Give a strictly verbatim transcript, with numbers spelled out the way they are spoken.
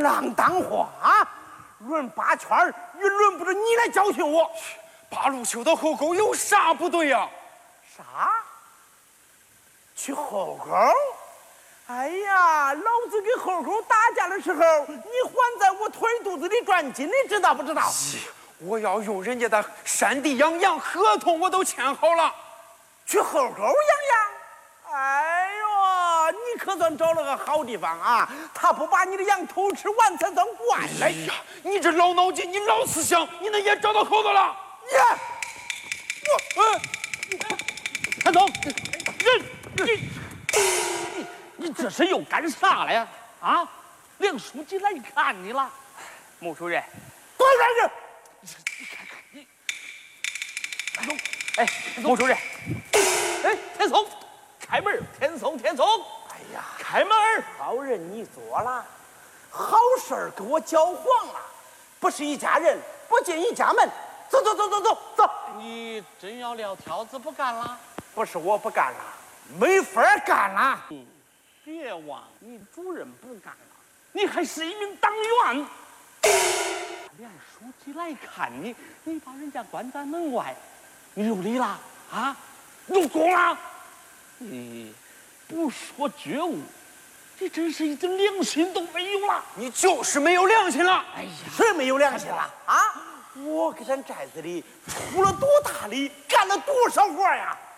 浪当花啊！轮八圈儿也轮不着你来教训我。 八路修到后沟有啥不对呀、啊？ 啥？去后沟？哎呀，老子跟后沟打架的时候，你还在我腿肚子里转筋，你知道不知道？ 我要用人家的山地养羊合同，我都签好了。 去后沟养羊？哎呦，你可算找了个好地方啊！他不把你的羊偷吃完才算怪了。 哎呀，你这老脑筋，你老思想，你那也找到口子了。 耶！ 我，呃， 谭总，人，你，你，你这是又干啥了呀？啊，梁书记来看你了。穆主任， 滚开这！ 你看看你，哎，穆主任，哎，田松，开门！田松，田松， 哎呀， 开门！ 好人你做了，好事儿给我搅黄了，不是一家人，不进一家门。走走走走走走！ 你真要撂挑子不干了？ 不是我不干了，没法干了。 嗯，别忘，你主任不干了，你还是一名党员。梁书记来看你，你把人家关在门外，你有理了啊？有功了？你不说觉悟，你真是一点良心都没有了。 你就是没有良心了。 哎呀，谁没有良心了啊？我给咱寨子里出了多大力，干了多少活呀？